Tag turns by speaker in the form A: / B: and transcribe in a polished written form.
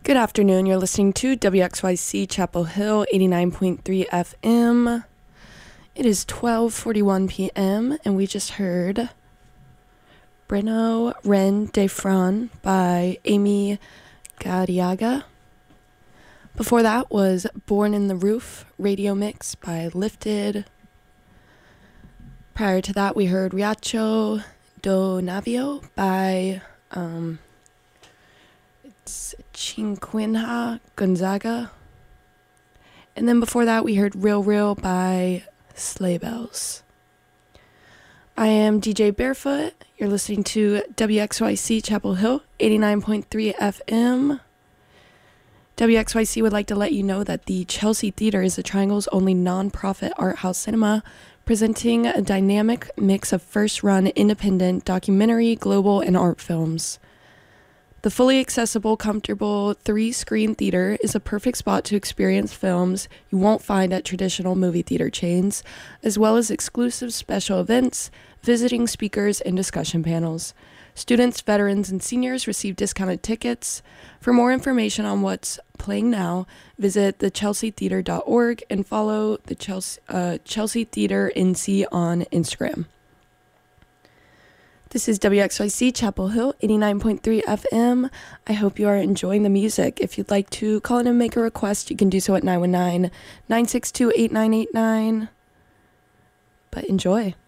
A: Good afternoon. You're listening to WXYC Chapel Hill 89.3 FM. It is 12:41 p.m. and we just heard Breno Ren de Fran by Amy Gadiaga. Before that was Born in the Roof radio mix by Lifted. Prior to that we heard Riacho do Navio by Cinquenha Gonzaga. And then before that we heard Real Real by Sleigh Bells. I am DJ Barefoot. You're listening to WXYC Chapel Hill 89.3 FM. WXYC would like to let you know that the Chelsea Theater is the Triangle's only non-profit art house cinema, presenting a dynamic mix of first-run independent documentary, global, and art films. The fully accessible, comfortable 3-screen theater is a perfect spot to experience films you won't find at traditional movie theater chains, as well as exclusive special events, visiting speakers, and discussion panels. Students, veterans, and seniors receive discounted tickets. For more information on what's playing now, visit thechelseatheater.org and follow the Chelsea Theater NC on Instagram. This is WXYC Chapel Hill 89.3 FM. I hope you are enjoying the music. If you'd like to call in and make a request, you can do so at 919-962-8989. But enjoy.